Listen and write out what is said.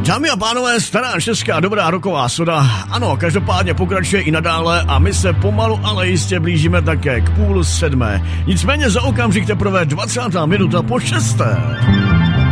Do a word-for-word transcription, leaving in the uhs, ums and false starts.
Dámy a pánové, stará česká dobrá roková soda, ano, každopádně pokračuje i nadále a my se pomalu, ale jistě blížíme také k půl sedmé. Nicméně za okamžik teprve dvacátá minuta po šesté.